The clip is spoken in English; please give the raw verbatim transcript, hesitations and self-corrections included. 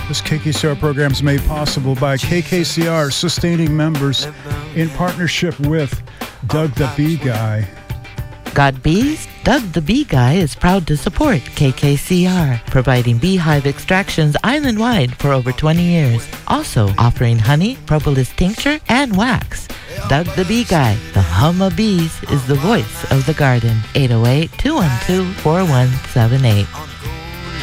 This K K C R program is made possible by K K C R sustaining members in partnership with Doug the Bee Guy. Got bees? Doug the Bee Guy is proud to support K K C R, providing beehive extractions island-wide for over twenty years. Also offering honey, propolis tincture, and wax. Doug the Bee Guy, the hum of bees, is the voice of the garden. eight oh eight, two one two, four one seven eight.